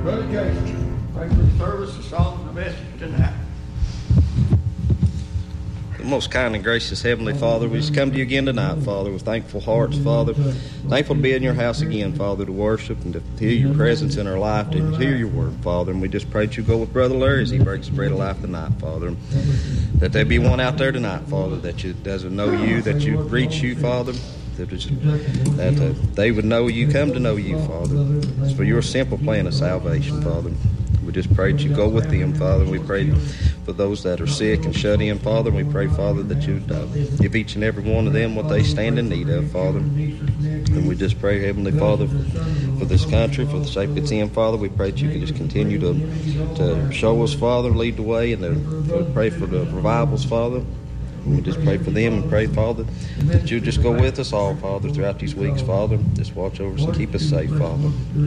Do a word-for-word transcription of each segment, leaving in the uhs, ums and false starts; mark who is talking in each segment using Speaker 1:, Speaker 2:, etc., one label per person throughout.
Speaker 1: Brother Jason, pray for the service, the song, and the message tonight.
Speaker 2: Most kind and gracious Heavenly Father, we just come to you again tonight, Father, with thankful hearts, Father. Thankful to be in your house again, Father, to worship and to feel your presence in our life, to hear your word, Father. And we just pray that you go with Brother Larry as he breaks the bread of life tonight, Father. That there be one out there tonight, Father, that you, doesn't know you, that you reach you, Father. That, is, that uh, they would know you, come to know you, Father. It's for your simple plan of salvation, Father. We just pray that you go with them, Father. We pray for those that are sick and shut in, Father. We pray, Father, that you uh, give each and every one of them what they stand in need of, Father. And we just pray, Heavenly Father, for, for this country, for the sake it's in, Father. We pray that you can just continue to, to show us, Father, lead the way, and to, to pray for the revivals, Father. And we just pray for them and pray, Father, that you just go with us all, Father, throughout these weeks, Father. Just watch over us and keep us safe, Father.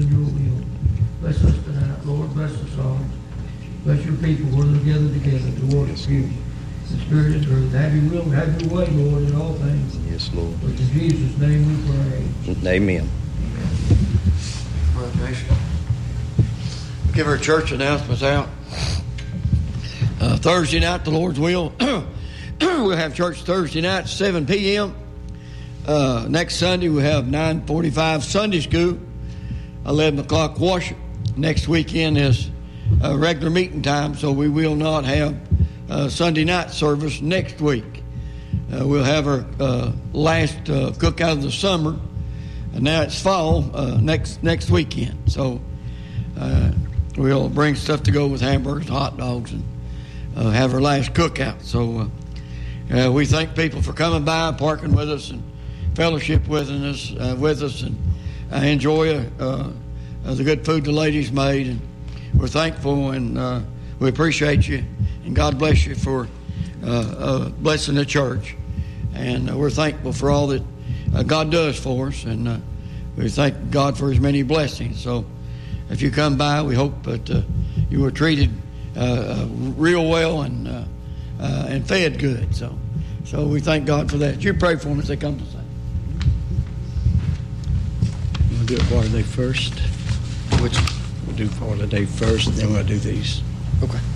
Speaker 1: Bless us tonight, Lord. Bless us all. Bless your people who are gathered together to worship you. The Spirit and truth. Have your will, have your way, Lord, in all things.
Speaker 2: Yes, Lord.
Speaker 1: But in Jesus' name we pray.
Speaker 2: Amen.
Speaker 1: Brother Jason. Give our church announcements out. Uh, Thursday night, the Lord's will. We'll have church Thursday night, seven p.m. Uh, next Sunday, we'll have nine forty-five Sunday school, eleven o'clock worship. Next weekend is a regular meeting time, so we will not have a Sunday night service next week. Uh, we'll have our uh, last uh, cookout of the summer, and now it's fall uh, next next weekend. So uh, we'll bring stuff to go with hamburgers, hot dogs, and uh, have our last cookout. So uh, uh, we thank people for coming by, parking with us, and fellowship with us, uh, with us, and uh, enjoy uh, uh, the good food the ladies made. And we're thankful, and uh, we appreciate you, and God bless you for uh, uh, blessing the church. And uh, we're thankful for all that uh, God does for us, and uh, we thank God for His many blessings. So if you come by, we hope that uh, you were treated uh, uh, real well and uh, uh, and fed good. So so we thank God for that. You pray for them as they come to sing.
Speaker 3: We'll do it for the day first.
Speaker 1: Which?
Speaker 3: We'll do for the day first, and then we'll do these.
Speaker 1: Okay.